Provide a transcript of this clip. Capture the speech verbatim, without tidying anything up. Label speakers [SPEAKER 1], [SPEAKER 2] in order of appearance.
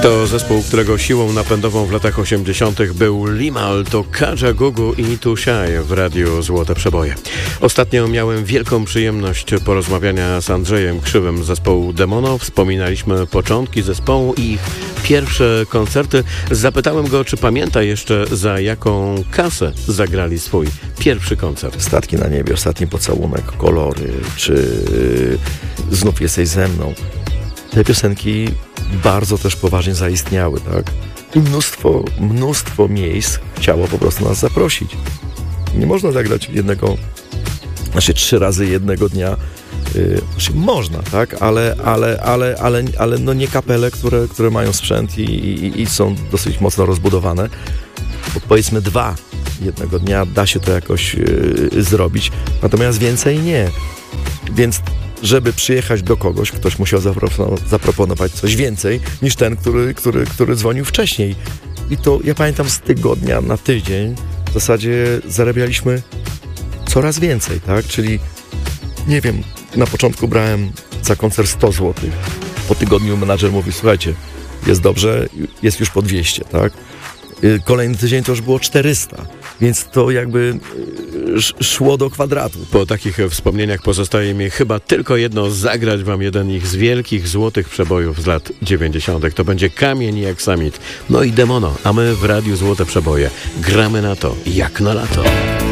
[SPEAKER 1] To zespół, którego siłą napędową w latach osiemdziesiątych był Limahl, to Kaja Gugu i Too Shy w radiu Złote Przeboje. Ostatnio miałem wielką przyjemność porozmawiania z Andrzejem Krzywym z zespołu Demono. Wspominaliśmy początki zespołu i ich pierwsze koncerty. Zapytałem go, czy pamięta jeszcze, za jaką kasę zagrali swój pierwszy koncert.
[SPEAKER 2] Statki na niebie, Ostatni pocałunek, Kolory, czy Znów jesteś ze mną. Te piosenki bardzo też poważnie zaistniały, tak? I mnóstwo, mnóstwo miejsc chciało po prostu nas zaprosić. Nie można zagrać jednego, znaczy trzy razy jednego dnia. Yy, znaczy można, tak? Ale, ale, ale, ale, ale no nie kapele, które, które mają sprzęt i, i, i są dosyć mocno rozbudowane. Bo powiedzmy dwa jednego dnia da się to jakoś yy, zrobić, natomiast więcej nie. Więc żeby przyjechać do kogoś, ktoś musiał zapro- zaproponować coś więcej niż ten, który, który, który dzwonił wcześniej. I to ja pamiętam, z tygodnia na tydzień w zasadzie zarabialiśmy coraz więcej, tak? Czyli nie wiem, na początku brałem za koncert sto złotych. Po tygodniu menadżer mówi: słuchajcie, jest dobrze, jest już po dwieście, tak? Kolejny tydzień to już było czterysta, więc to jakby szło do kwadratu.
[SPEAKER 1] Po takich wspomnieniach pozostaje mi chyba tylko jedno: zagrać wam jeden ich z wielkich złotych przebojów z lat dziewięćdziesiątych. To będzie Kamień i Aksamit. No i Demono, a my w Radiu Złote Przeboje gramy na to jak na lato.